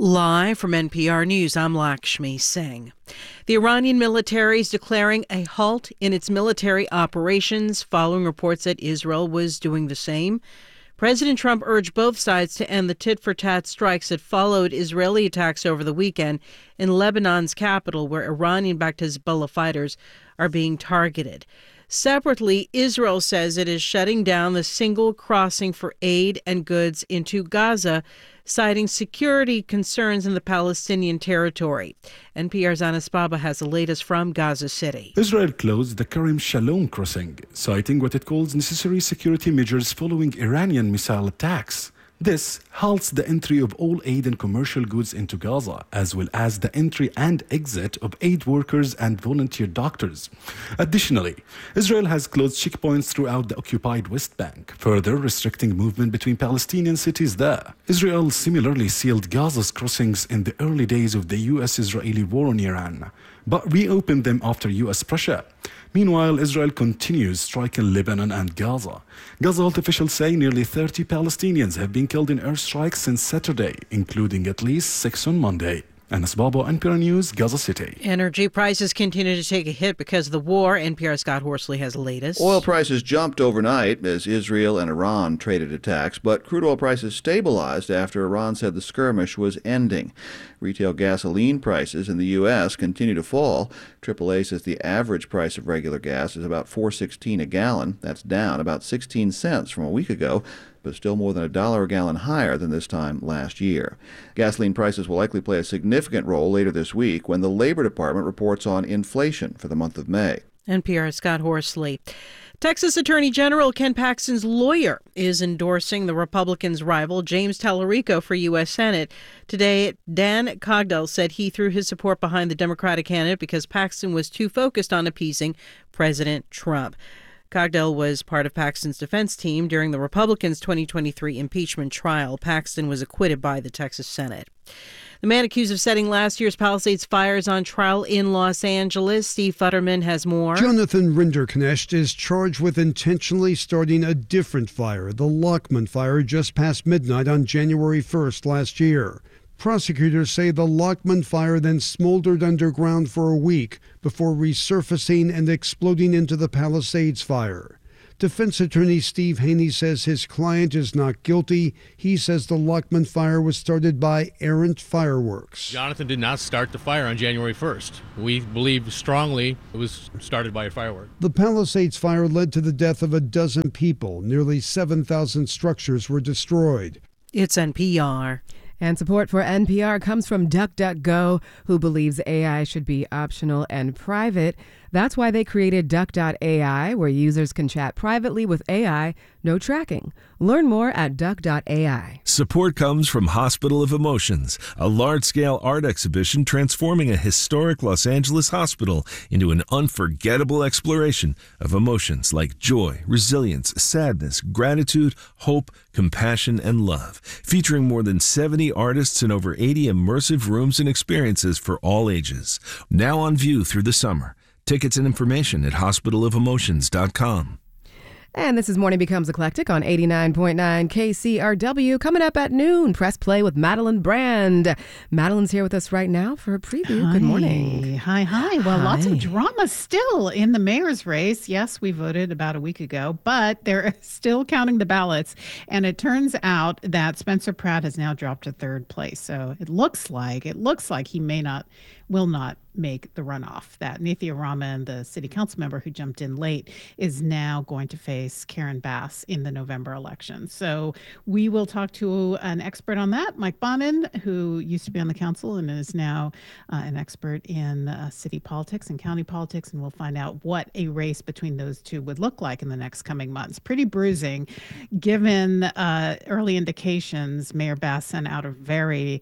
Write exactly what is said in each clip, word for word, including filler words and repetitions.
Live from N P R News, I'm Lakshmi Singh. The Iranian military is declaring a halt in its military operations following reports that Israel was doing the same. President Trump urged both sides to end the tit-for-tat strikes that followed Israeli attacks over the weekend in Lebanon's capital, where Iranian-backed Hezbollah fighters are being targeted. Separately, Israel says it is shutting down the single crossing for aid and goods into Gaza, citing security concerns in the Palestinian territory. N P R's Anas Baba has the latest from Gaza City. Israel closed the Kerem Shalom crossing, citing what it calls necessary security measures following Iranian missile attacks. This halts the entry of all aid and commercial goods into Gaza, as well as the entry and exit of aid workers and volunteer doctors. Additionally, Israel has closed checkpoints throughout the occupied West Bank, further restricting movement between Palestinian cities there. Israel similarly sealed Gaza's crossings in the early days of the U S-Israeli war on Iran, but reopened them after U S pressure. Meanwhile, Israel continues striking Lebanon and Gaza. Gaza health officials say nearly thirty Palestinians have been killed in airstrikes since Saturday, including at least six on Monday. Anas Baba, N P R News, Gaza City. Energy prices continue to take a hit because of the war. N P R's Scott Horsley has the latest. Oil prices jumped overnight as Israel and Iran traded attacks, but crude oil prices stabilized after Iran said the skirmish was ending. Retail gasoline prices in the U S continue to fall. triple A says the average price of regular gas is about four dollars and sixteen cents a gallon. That's down about sixteen cents from a week ago, but still more than a dollar a gallon higher than this time last year. Gasoline prices will likely play a significant role later this week when the Labor Department reports on inflation for the month of May. N P R's Scott Horsley. Texas Attorney General Ken Paxton's lawyer is endorsing the Republicans' rival, James Tallarico, for U S. Senate. Today, Dan Cogdell said he threw his support behind the Democratic candidate because Paxton was too focused on appeasing President Trump. Cogdell was part of Paxton's defense team during the Republicans' twenty twenty-three impeachment trial. Paxton was acquitted by the Texas Senate. The man accused of setting last year's Palisades fire is on trial in Los Angeles. Steve Futterman has more. Jonathan Rinderknecht is charged with intentionally starting a different fire, the Lockman fire, just past midnight on January first last year. Prosecutors say the Lockman fire then smoldered underground for a week before resurfacing and exploding into the Palisades fire. Defense attorney Steve Haney says his client is not guilty. He says the Lockman fire was started by errant fireworks. Jonathan did not start the fire on January first. We believe strongly it was started by a firework. The Palisades fire led to the death of a dozen people. Nearly seven thousand structures were destroyed. It's N P R. And support for N P R comes from DuckDuckGo, who believes A I should be optional and private. That's why they created Duck dot A I, where users can chat privately with A I, no tracking. Learn more at Duck dot A I. Support comes from Hospital of Emotions, a large-scale art exhibition transforming a historic Los Angeles hospital into an unforgettable exploration of emotions like joy, resilience, sadness, gratitude, hope, compassion, and love. Featuring more than seventy artists and over eighty immersive rooms and experiences for all ages. Now on view through the summer. Tickets and information at hospital of emotions dot com. And this is Morning Becomes Eclectic on eighty-nine point nine K C R W. Coming up at noon, Press Play with Madeline Brand. Madeline's here with us right now for a preview. Hi. Good morning. Hi, hi. Well, Hi. Lots of drama still in the mayor's race. Yes, we voted about a week ago, but they're still counting the ballots. And it turns out that Spencer Pratt has now dropped to third place. So it looks like, it looks like he may not, will not make the runoff. That Nithya Raman, the city council member who jumped in late, is now going to face Karen Bass in the November election. So we will talk to an expert on that, Mike Bonin, who used to be on the council and is now uh, an expert in uh, city politics and county politics, and we'll find out what a race between those two would look like in the next coming months. Pretty bruising, given uh, early indications. Mayor Bass sent out a very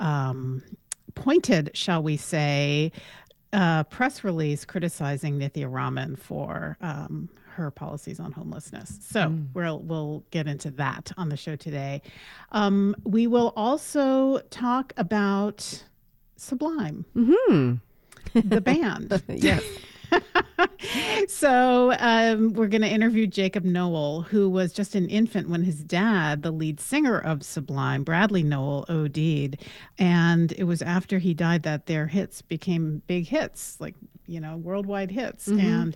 um, pointed, shall we say, uh, press release criticizing Nithya Raman for um, her policies on homelessness. So mm. we'll we'll get into that on the show today. Um, we will also talk about Sublime, Mm-hmm. the band. Yes. So um, we're going to interview Jacob Noel, who was just an infant when his dad, the lead singer of Sublime, Bradley Noel, OD'd. And it was after he died that their hits became big hits, like, you know, worldwide hits. Mm-hmm. And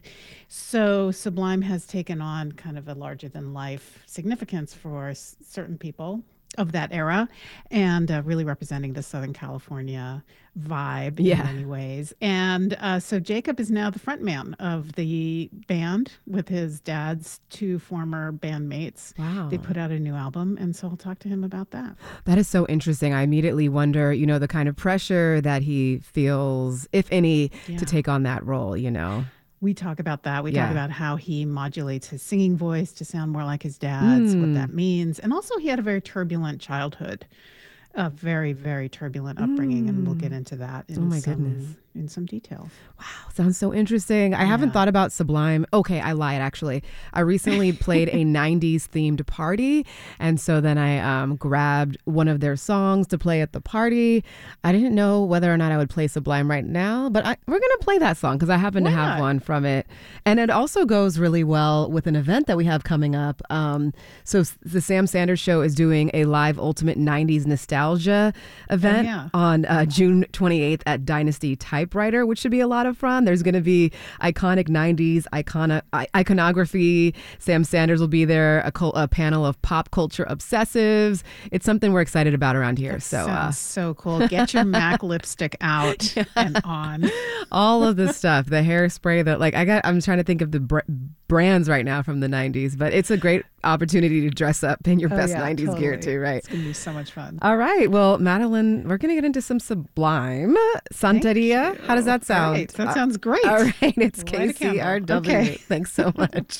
so Sublime has taken on kind of a larger than life significance for s- certain people of that era, and uh, really representing the Southern California vibe yeah. in many ways. And uh, so Jacob is now the frontman of the band with his dad's two former bandmates. Wow. They put out a new album, and so I'll talk to him about that. That is so interesting. I immediately wonder, you know, the kind of pressure that he feels, if any, yeah. to take on that role, you know? We talk about that. We yeah. talk about how he modulates his singing voice to sound more like his dad's, mm. what that means. And also he had a very turbulent childhood, a very, very turbulent upbringing. Mm. And we'll get into that in, oh my some, goodness. in some detail. Wow, sounds so interesting. I yeah. haven't thought about Sublime. Okay, I lied, actually. I recently played a nineties themed party. And so then I um, grabbed one of their songs to play at the party. I didn't know whether or not I would play Sublime right now, but I, we're going to play that song because I happen Why to have not? one from it. And it also goes really well with an event that we have coming up. Um, so the Sam Sanders Show is doing a live Ultimate nineties Nostalgia event oh, yeah. on uh, June twenty-eighth at Dynasty Typewriter, which should be a lot of fun. There's going to be iconic nineties icona- iconography. Sam Sanders will be there, a, col- a panel of pop culture obsessives. It's something we're excited about around here. That so sounds uh, so cool. Get your MAC lipstick out yeah. and on. All of this stuff, the hairspray, that like I got. I'm trying to think of the br- brands right now from the nineties, but it's a great opportunity to dress up in your oh, best yeah, nineties totally. gear too, right? It's gonna be so much fun. All right, well, Madeline, we're gonna get into some Sublime. Santeria, how does that sound? Right. That sounds great. All right, it's Light K a C R candle. W. Okay. Thanks so much.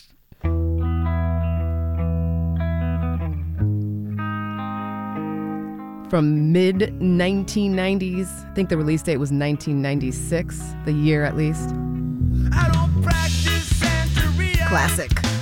From mid nineteen nineties, I think the release date was nineteen ninety-six, the year at least. I don't practice Santeria. Classic.